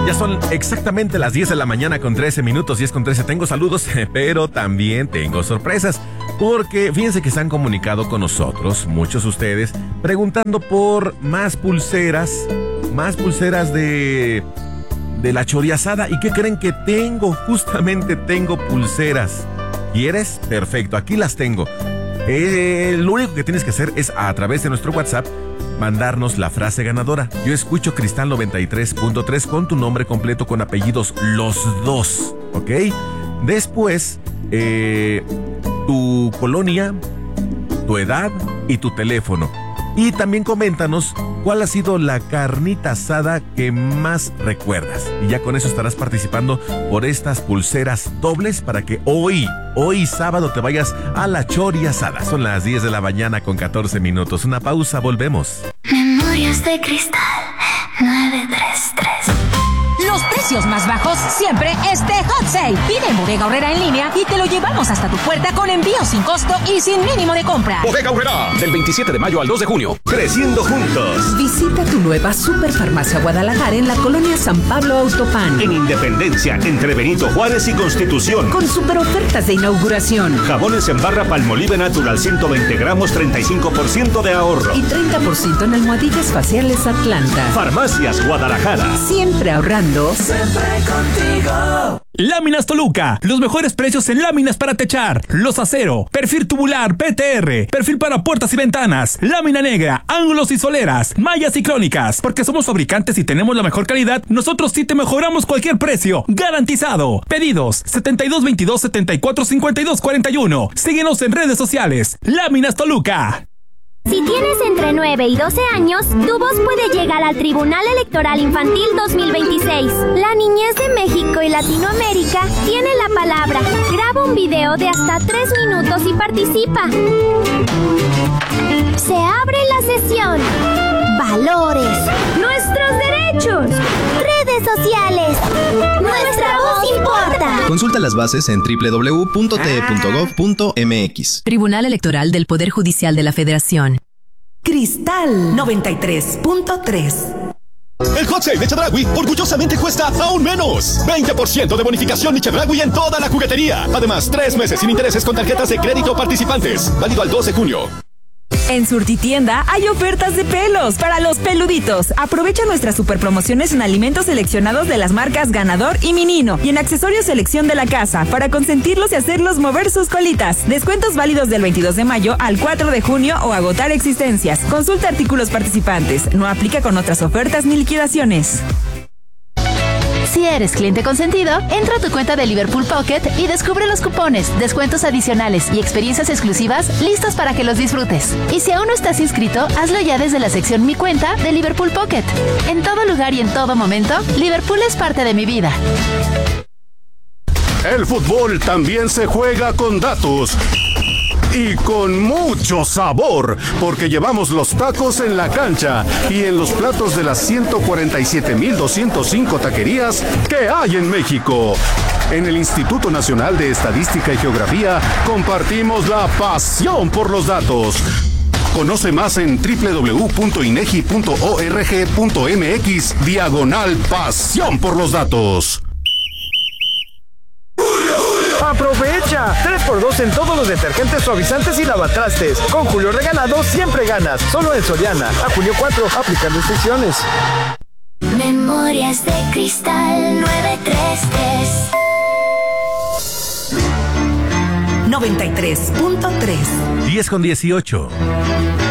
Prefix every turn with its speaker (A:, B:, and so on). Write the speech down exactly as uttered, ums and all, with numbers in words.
A: Ya son exactamente las diez de la mañana con trece minutos, diez con trece. Tengo saludos, pero también tengo sorpresas. Porque fíjense que se han comunicado con nosotros, muchos de ustedes, preguntando por más pulseras, más pulseras de, de la choriazada. ¿Y qué creen que tengo? Justamente tengo pulseras. ¿Quieres? Perfecto, aquí las tengo. Eh, lo único que tienes que hacer es a través de nuestro WhatsApp mandarnos la frase ganadora. Yo escucho Cristal noventa y tres punto tres con tu nombre completo, con apellidos los dos, ¿ok? Después, eh, tu colonia, tu edad y tu teléfono. Y también coméntanos cuál ha sido la carnita asada que más recuerdas. Y ya con eso estarás participando por estas pulseras dobles para que hoy, hoy sábado te vayas a la Chori Asada. Son las diez de la mañana con catorce minutos. Una pausa, volvemos.
B: Memorias de Cristal nueve tres tres.
C: Los precios más bajos siempre este Hot Sale. Pide en Bodega Aurrera en línea y te lo llevamos hasta tu puerta con envío sin costo y sin mínimo de compra.
D: Bodega Aurrera, del veintisiete de mayo al dos de junio. Creciendo juntos.
E: Visita tu nueva Superfarmacia Guadalajara en la colonia San Pablo Autopan.
F: En Independencia, entre Benito Juárez y Constitución.
E: Con super ofertas de inauguración.
F: Jabones en barra Palmolive Natural, ciento veinte gramos, treinta y cinco por ciento de ahorro.
E: Y treinta por ciento en almohadillas faciales Atlanta.
F: Farmacias Guadalajara.
E: Siempre ahorrando.
G: Siempre contigo.
H: Láminas Toluca, los mejores precios en láminas para techar, los acero, perfil tubular P T R, perfil para puertas y ventanas, lámina negra, ángulos y soleras, mallas y crónicas. Porque somos fabricantes y tenemos la mejor calidad, nosotros sí te mejoramos cualquier precio, garantizado. Pedidos setenta y dos veintidós setenta y cuatro cincuenta y dos cuarenta y uno. Síguenos en redes sociales. Láminas Toluca.
B: Si tienes entre nueve y doce años, tu voz puede llegar al Tribunal Electoral Infantil dos mil veintiséis. La niñez de México y Latinoamérica tiene la palabra. Graba un video de hasta tres minutos y participa. Se abre la sesión. Valores. Nuestros derechos. Redes sociales. Nuestra voz importa.
I: Consulta las bases en doble u doble u doble u punto t e punto gov punto m x.
J: Tribunal Electoral del Poder Judicial de la Federación.
E: Cristal noventa y tres punto tres.
D: El Hot Sale de Chedraui orgullosamente cuesta aún menos. veinte por ciento de bonificación de Chedraui en toda la juguetería. Además, tres meses sin intereses con tarjetas de crédito participantes. Válido al dos de junio.
K: En Surtitienda hay ofertas de pelos para los peluditos. Aprovecha nuestras super promociones en alimentos seleccionados de las marcas Ganador y Minino y en accesorios selección de la casa para consentirlos y hacerlos mover sus colitas. Descuentos válidos del veintidós de mayo al cuatro de junio o agotar existencias. Consulta artículos participantes. No aplica con otras ofertas ni liquidaciones.
L: Si eres cliente consentido, entra a tu cuenta de Liverpool Pocket y descubre los cupones, descuentos adicionales y experiencias exclusivas listos para que los disfrutes. Y si aún no estás inscrito, hazlo ya desde la sección Mi Cuenta de Liverpool Pocket. En todo lugar y en todo momento, Liverpool es parte de mi vida.
F: El fútbol también se juega con datos. Y con mucho sabor, porque llevamos los tacos en la cancha y en los platos de las ciento cuarenta y siete mil doscientos cinco taquerías que hay en México. En el Instituto Nacional de Estadística y Geografía compartimos la pasión por los datos. Conoce más en doble u doble u doble u punto inegi punto org punto m x diagonal pasión por los datos.
M: ¡Aprovecha! tres por dos en todos los detergentes, suavizantes y lavatrastes. Con Julio Regalado siempre ganas. Solo en Soriana. A junio cuatro, aplican restricciones.
B: Memorias de Cristal nueve tres tres.
E: noventa y tres punto tres.
A: diez con dieciocho.